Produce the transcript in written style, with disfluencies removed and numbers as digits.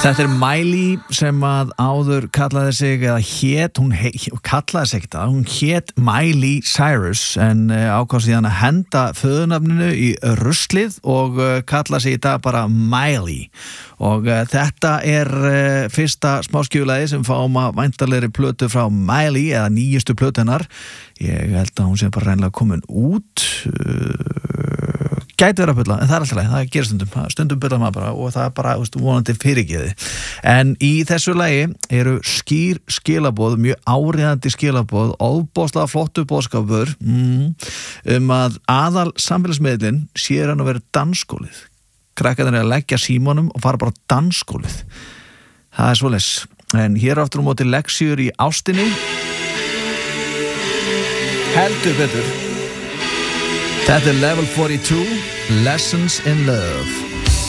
Þetta Miley sem að áður kallaði sig, eða kallaði sig ekki það, hún hét Miley Cyrus en ákvað síðan að henda föðunafninu í ruslið og kallaði sig í dag bara Miley. Og þetta fyrsta smáskjúlagi sem fáum að væntanlegri plötu frá Miley, eða nýjustu plötu hennar. Ég held að hún sé bara reynilega komin út, gæti vera að bulla, en það alltaf leið, það gerir stundum bulla maður bara og það bara vonandi fyrirgeði. En í þessu lagi eru skýr skilaboð, mjög áríðandi skilaboð, ofboðslega flottu boðskapur að aðal samfélagsmiðlinn sér hann að vera dansskólið. Krakkarnir að leggja símanum og fara bara á dansskólið. Það svoleiðis. En hér aftur á móti leksjur í ástinni. Heldur betur. Þetta Level 42, Lessons in Love.